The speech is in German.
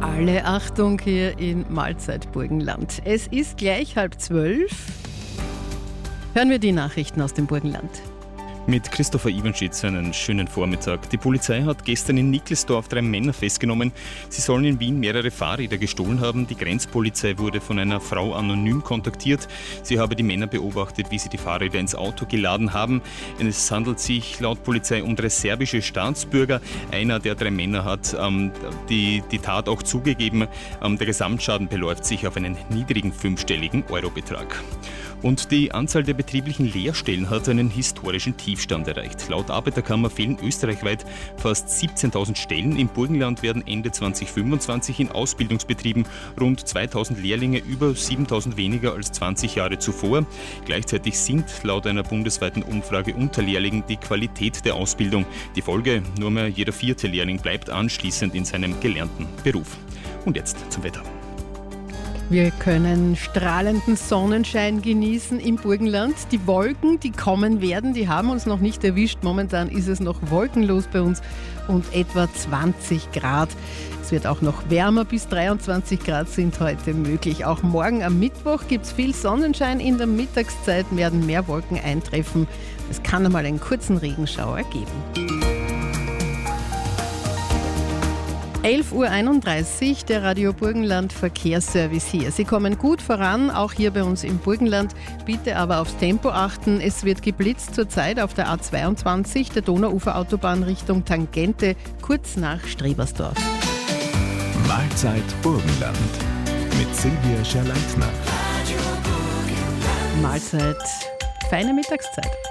Alle Achtung hier in Mahlzeit Burgenland. Es ist gleich 11:30. Hören wir die Nachrichten aus dem Burgenland. Mit Christopher Iwanschitz einen schönen Vormittag. Die Polizei hat gestern in Nickelsdorf 3 Männer festgenommen. Sie sollen in Wien mehrere Fahrräder gestohlen haben. Die Grenzpolizei wurde von einer Frau anonym kontaktiert. Sie habe die Männer beobachtet, wie sie die Fahrräder ins Auto geladen haben. Es handelt sich laut Polizei um 3 serbische Staatsbürger. Einer der 3 Männer hat die Tat auch zugegeben. Der Gesamtschaden beläuft sich auf einen niedrigen 5-stelligen Eurobetrag. Und die Anzahl der betrieblichen Lehrstellen hat einen historischen Tiefstand erreicht. Laut Arbeiterkammer fehlen österreichweit fast 17.000 Stellen. Im Burgenland werden Ende 2025 in Ausbildungsbetrieben rund 2.000 Lehrlinge, über 7.000 weniger als 20 Jahre zuvor. Gleichzeitig sinkt laut einer bundesweiten Umfrage unter Lehrlingen die Qualität der Ausbildung. Die Folge: nur mehr jeder 4. Lehrling bleibt anschließend in seinem gelernten Beruf. Und jetzt zum Wetter. Wir können strahlenden Sonnenschein genießen im Burgenland. Die Wolken, die kommen werden, die haben uns noch nicht erwischt. Momentan ist es noch wolkenlos bei uns und etwa 20 Grad. Es wird auch noch wärmer, bis 23 Grad sind heute möglich. Auch morgen am Mittwoch gibt es viel Sonnenschein. In der Mittagszeit werden mehr Wolken eintreffen. Es kann einmal einen kurzen Regenschauer geben. 11:31 Uhr, der Radio Burgenland Verkehrsservice hier. Sie kommen gut voran, auch hier bei uns im Burgenland. Bitte aber aufs Tempo achten. Es wird geblitzt zurzeit auf der A22, der Donauuferautobahn Richtung Tangente, kurz nach Strebersdorf. Mahlzeit Burgenland mit Silvia Scherleitner. Mahlzeit, feine Mittagszeit.